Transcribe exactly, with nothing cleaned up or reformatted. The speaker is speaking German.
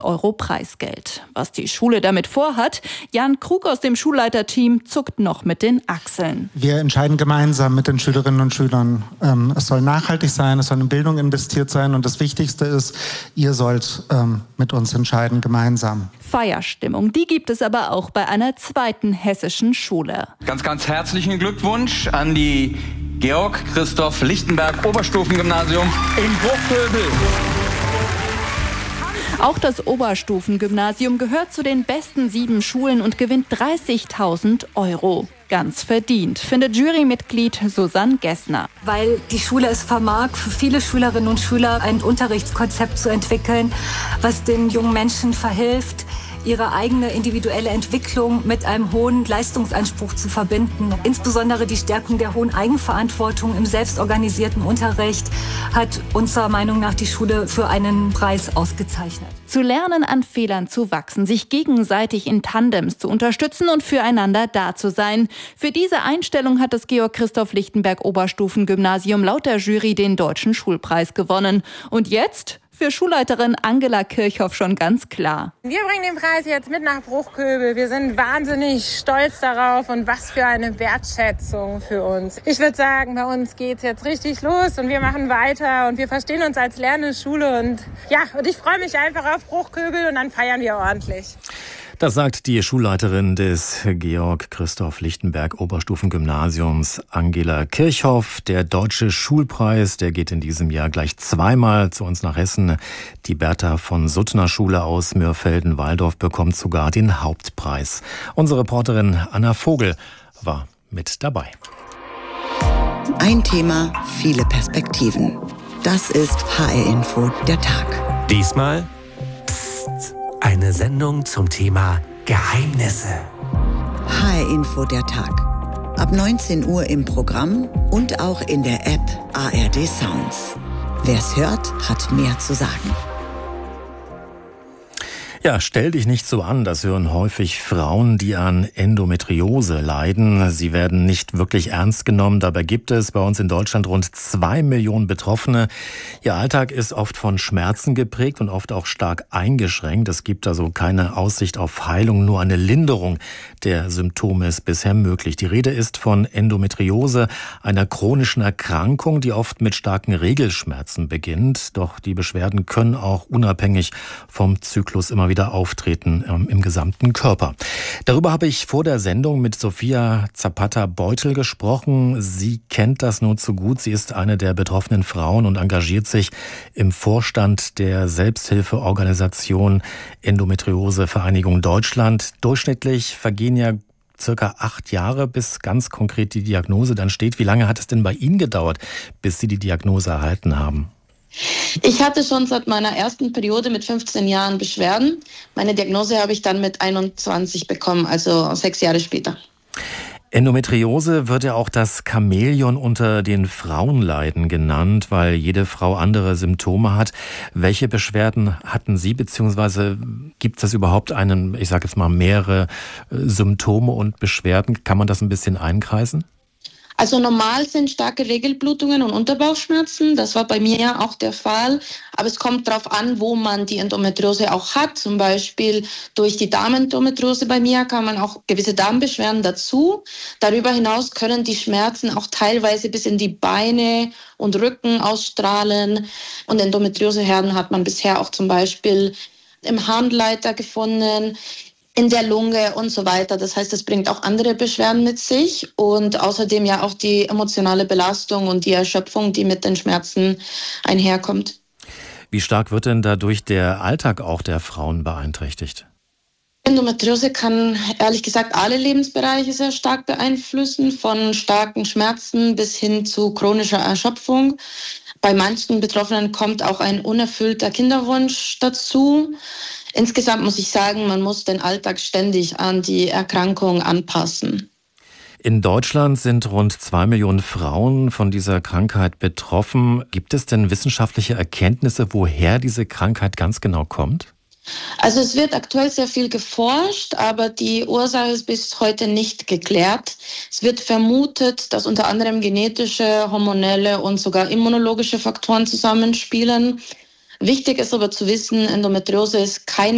Euro Preisgeld. Was die Schule damit vorhat, Jan Krug aus dem Schulleiterteam zuckt noch mit den Achseln. Wir entscheiden gemeinsam mit den Schülerinnen und Schülern. Ähm, es soll nachhaltig sein, es soll in Bildung investiert sein und das Wichtigste ist, ihr sollt ähm, mit uns entscheiden, gemeinsam. Feierstimmung, die gibt es aber auch bei einer zweiten hessischen Schule. Ganz, ganz herzlichen Glückwunsch an die Georg Christoph Lichtenberg Oberstufengymnasium in Bruchköbel. Auch das Oberstufengymnasium gehört zu den besten sieben Schulen und gewinnt dreißigtausend Euro. Ganz verdient, findet Jurymitglied Susanne Gessner. Weil die Schule es vermag, für viele Schülerinnen und Schüler ein Unterrichtskonzept zu entwickeln, was den jungen Menschen verhilft, ihre eigene individuelle Entwicklung mit einem hohen Leistungsanspruch zu verbinden. Insbesondere die Stärkung der hohen Eigenverantwortung im selbstorganisierten Unterricht hat unserer Meinung nach die Schule für einen Preis ausgezeichnet. Zu lernen, an Fehlern zu wachsen, sich gegenseitig in Tandems zu unterstützen und füreinander da zu sein. Für diese Einstellung hat das Georg Christoph Lichtenberg Oberstufengymnasium laut der Jury den Deutschen Schulpreis gewonnen. Und jetzt? Für Schulleiterin Angela Kirchhoff schon ganz klar. Wir bringen den Preis jetzt mit nach Bruchköbel. Wir sind wahnsinnig stolz darauf und was für eine Wertschätzung für uns. Ich würde sagen, bei uns geht's jetzt richtig los und wir machen weiter und wir verstehen uns als lernende Schule und ja, und ich freue mich einfach auf Bruchköbel und dann feiern wir ordentlich. Das sagt die Schulleiterin des Georg Christoph Lichtenberg Oberstufengymnasiums, Angela Kirchhoff. Der Deutsche Schulpreis, der geht in diesem Jahr gleich zweimal zu uns nach Hessen. Die Bertha von Suttner Schule aus Mürfelden-Walldorf bekommt sogar den Hauptpreis. Unsere Reporterin Anna Vogel war mit dabei. Ein Thema, viele Perspektiven. Das ist H R-Info, der Tag. Diesmal Psst. Eine Sendung zum Thema Geheimnisse. H R-Info der Tag. Ab neunzehn Uhr im Programm und auch in der App A R D Sounds. Wer's hört, hat mehr zu sagen. Ja, stell dich nicht so an, das hören häufig Frauen, die an Endometriose leiden. Sie werden nicht wirklich ernst genommen. Dabei gibt es bei uns in Deutschland rund zwei Millionen Betroffene. Ihr Alltag ist oft von Schmerzen geprägt und oft auch stark eingeschränkt. Es gibt also keine Aussicht auf Heilung, nur eine Linderung der Symptome ist bisher möglich. Die Rede ist von Endometriose, einer chronischen Erkrankung, die oft mit starken Regelschmerzen beginnt. Doch die Beschwerden können auch unabhängig vom Zyklus immer wieder auftreten ähm, im gesamten Körper. Darüber habe ich vor der Sendung mit Sophia Zapata-Beutel gesprochen. Sie kennt das nur zu gut. Sie ist eine der betroffenen Frauen und engagiert sich im Vorstand der Selbsthilfeorganisation Endometriose Vereinigung Deutschland. Durchschnittlich vergehen ja circa acht Jahre, bis ganz konkret die Diagnose dann steht. Wie lange hat es denn bei Ihnen gedauert, bis Sie die Diagnose erhalten haben? Ich hatte schon seit meiner ersten Periode mit fünfzehn Jahren Beschwerden. Meine Diagnose habe ich dann mit einundzwanzig bekommen, also sechs Jahre später. Endometriose wird ja auch das Chamäleon unter den Frauenleiden genannt, weil jede Frau andere Symptome hat. Welche Beschwerden hatten Sie, beziehungsweise gibt es überhaupt einen, ich sage jetzt mal, mehrere Symptome und Beschwerden? Kann man das ein bisschen einkreisen? Also normal sind starke Regelblutungen und Unterbauchschmerzen. Das war bei mir ja auch der Fall. Aber es kommt darauf an, wo man die Endometriose auch hat. Zum Beispiel durch die Darmendometriose bei mir kann man auch gewisse Darmbeschwerden dazu. Darüber hinaus können die Schmerzen auch teilweise bis in die Beine und Rücken ausstrahlen. Und Endometrioseherden hat man bisher auch zum Beispiel im Harnleiter gefunden, in der Lunge und so weiter. Das heißt, es bringt auch andere Beschwerden mit sich und außerdem ja auch die emotionale Belastung und die Erschöpfung, die mit den Schmerzen einherkommt. Wie stark wird denn dadurch der Alltag auch der Frauen beeinträchtigt? Endometriose kann ehrlich gesagt alle Lebensbereiche sehr stark beeinflussen, von starken Schmerzen bis hin zu chronischer Erschöpfung. Bei manchen Betroffenen kommt auch ein unerfüllter Kinderwunsch dazu. Insgesamt muss ich sagen, man muss den Alltag ständig an die Erkrankung anpassen. In Deutschland sind rund zwei Millionen Frauen von dieser Krankheit betroffen. Gibt es denn wissenschaftliche Erkenntnisse, woher diese Krankheit ganz genau kommt? Also es wird aktuell sehr viel geforscht, aber die Ursache ist bis heute nicht geklärt. Es wird vermutet, dass unter anderem genetische, hormonelle und sogar immunologische Faktoren zusammenspielen. Wichtig ist aber zu wissen, Endometriose ist keine